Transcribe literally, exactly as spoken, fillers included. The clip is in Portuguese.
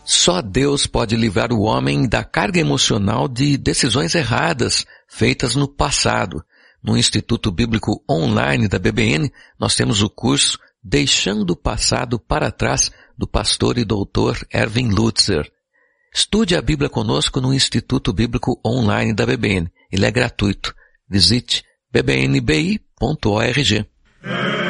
Só Deus pode livrar o homem da carga emocional de decisões erradas feitas no passado. No Instituto Bíblico Online da B B N, nós temos o curso Deixando o Passado para Trás, do pastor e doutor Erwin Lutzer. Estude a Bíblia conosco no Instituto Bíblico Online da B B N. Ele é gratuito. Visite b b n b i ponto org.